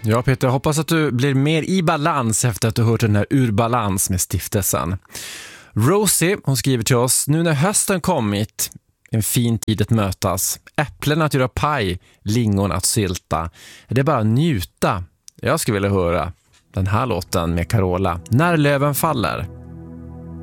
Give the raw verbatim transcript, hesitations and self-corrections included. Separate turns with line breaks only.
Ja Peter, jag hoppas att du blir mer i balans efter att du hört den här Ur balans med stiftelsen. Rosie, hon skriver till oss: nu när hösten kommit, en fin tid att mötas, äpplen att göra paj, lingon att sylta. Det är bara att njuta. Jag skulle vilja höra den här låten med Carola, När löven faller.